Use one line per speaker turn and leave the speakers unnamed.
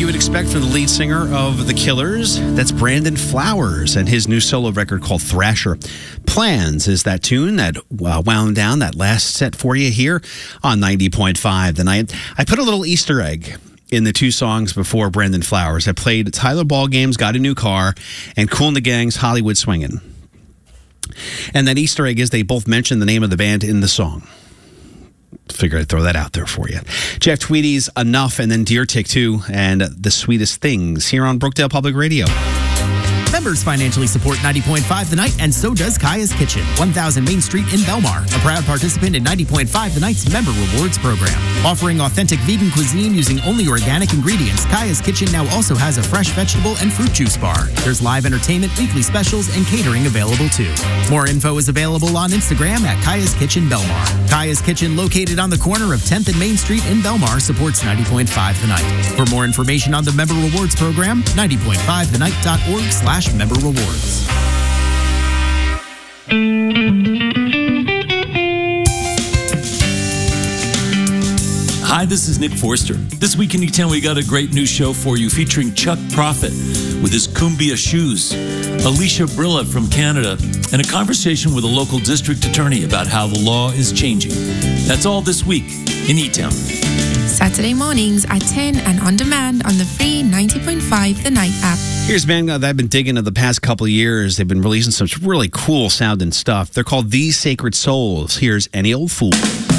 would expect from the lead singer of The Killers. That's Brandon Flowers and his new solo record called Thrasher. Plans is that tune that wound down that last set for you here on 90.5 The Night. I put a little Easter egg in the two songs before Brandon Flowers. I played Tyler Ballgame's Got a New Car and Kool and the Gang's Hollywood Swingin'. And that Easter egg is they both mention the name of the band in the song. Figured I'd throw that out there for you. Jeff Tweedy's Enough, and then Deer Tick 2 and The Sweetest Things here on Brookdale Public Radio.
Members financially support 90.5 The Night, and so does Kaya's Kitchen, 1000 Main Street in Belmar, a proud participant in 90.5 The Night's Member Rewards program. Offering authentic vegan cuisine using only organic ingredients, Kaya's Kitchen now also has a fresh vegetable and fruit juice bar. There's live entertainment, weekly specials, and catering available too. More info is available on Instagram at Kaya's Kitchen Belmar. Kaya's Kitchen, located on the corner of 10th and Main Street in Belmar, supports 90.5 The Night. For more information on the Member Rewards program, 90.5thenight.org/member rewards.
Hi, this is Nick Forster. This week in E-Town, we got a great new show for you featuring Chuck Prophet with his Cumbia shoes, Alicia Brilla from Canada, and a conversation with a local district attorney about how the law is changing. That's all this week in E-Town.
Saturday mornings at 10 and on demand on the free 90.5 The Night app.
Here's a band that I've been digging the past couple of years. They've been releasing some really cool sounding stuff. They're called These Sacred Souls. Here's Any Old Fool.